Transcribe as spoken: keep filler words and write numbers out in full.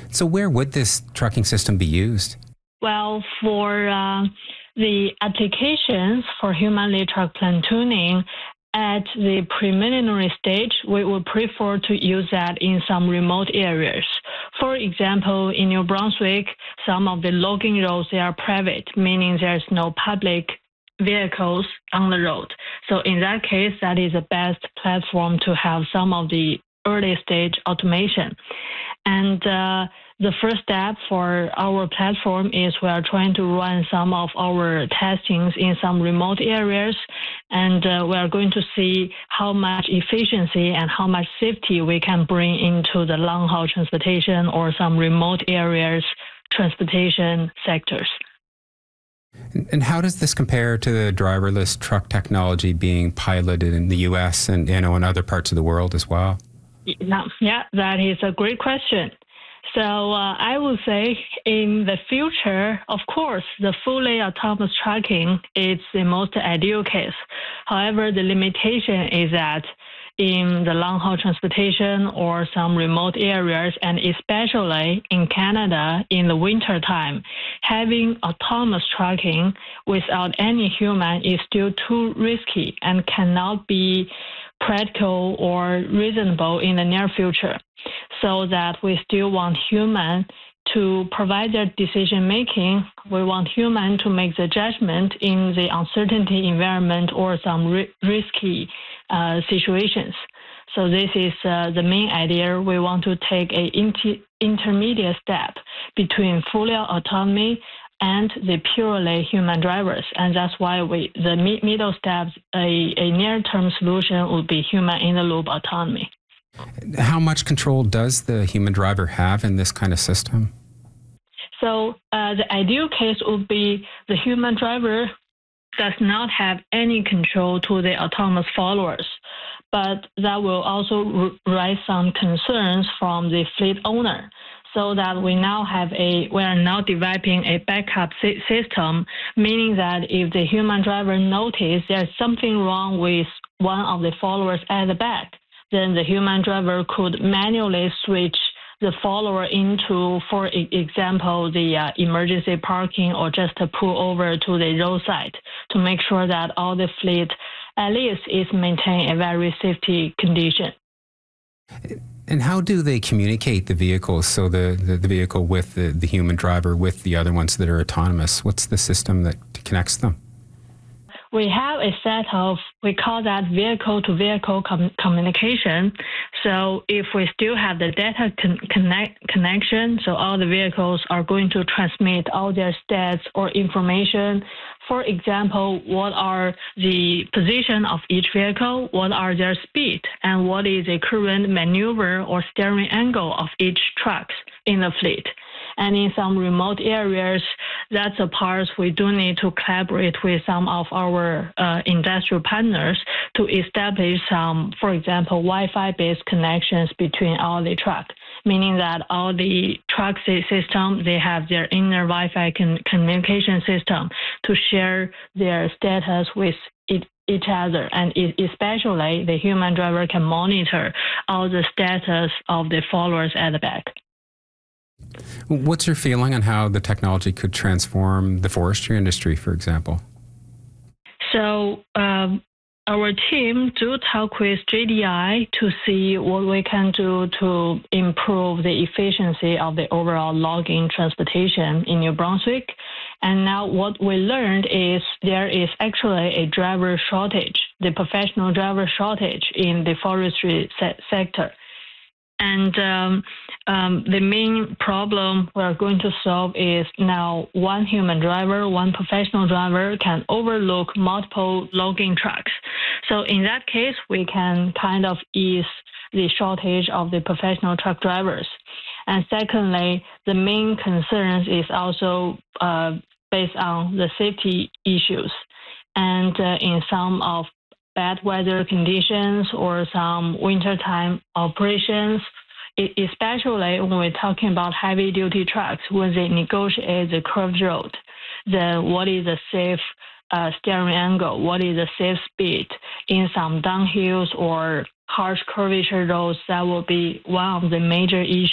So where would this trucking system be used? Well, for uh, the applications for human-led truck platooning, at the preliminary stage, we would prefer to use that in some remote areas. For example, in New Brunswick, some of the logging roads, they are private, meaning there's no public vehicles on the road. So in that case, that is the best platform to have some of the early stage automation. And uh, the first step for our platform is we are trying to run some of our testings in some remote areas, and uh, we are going to see how much efficiency and how much safety we can bring into the long-haul transportation or some remote areas transportation sectors. And how does this compare to the driverless truck technology being piloted in the U S and, you know, in other parts of the world as well? Yeah, that is a great question. So uh, I would say in the future, of course, the fully autonomous trucking is the most ideal case. However, the limitation is that in the long-haul transportation or some remote areas, and especially in Canada in the winter time, having autonomous trucking without any human is still too risky and cannot be practical or reasonable in the near future. So that we still want human to provide their decision making. We want human to make the judgment in the uncertainty environment or some ri- risky uh, situations. So this is uh, the main idea. We want to take a inter- intermediate step between full autonomy and the purely human drivers. And that's why we the mi- middle steps, a, a near-term solution would be human-in-the-loop autonomy. How much control does the human driver have in this kind of system? So uh, the ideal case would be the human driver does not have any control to the autonomous followers, but that will also raise some concerns from the fleet owner. So that we now have a, we are now developing a backup si- system, meaning that if the human driver notices there's something wrong with one of the followers at the back, then the human driver could manually switch the follower into, for example, the uh, emergency parking or just to pull over to the roadside to make sure that all the fleet at least is maintaining a very safety condition. And how do they communicate the vehicles? So the, the, the vehicle with the, the human driver with the other ones that are autonomous, what's the system that connects them? We have a set of, we call that vehicle-to-vehicle com- communication. So if we still have the data con- connect- connection, so all the vehicles are going to transmit all their stats or information. For example, what are the position of each vehicle, what are their speed, and what is the current maneuver or steering angle of each truck in the fleet. And in some remote areas, that's a part we do need to collaborate with some of our uh, industrial partners to establish some, for example, Wi-Fi based connections between all the trucks, meaning that all the truck system, they have their inner Wi-Fi con- communication system to share their status with it, each other. And it, especially the human driver can monitor all the status of the followers at the back. What's your feeling on how the technology could transform the forestry industry, for example? So um, our team do talk with J D I to see what we can do to improve the efficiency of the overall logging transportation in New Brunswick. And now what we learned is there is actually a driver shortage, the professional driver shortage in the forestry se- sector. And um, um, the main problem we're going to solve is now one human driver, one professional driver can overlook multiple logging trucks. So in that case, we can kind of ease the shortage of the professional truck drivers. And secondly, the main concerns is also uh, based on the safety issues. And uh, in some of bad weather conditions or some wintertime operations, especially when we're talking about heavy-duty trucks, when they negotiate the curved road, then what is the safe uh, steering angle? What is the safe speed in some downhills or harsh curvature roads? That will be one of the major issues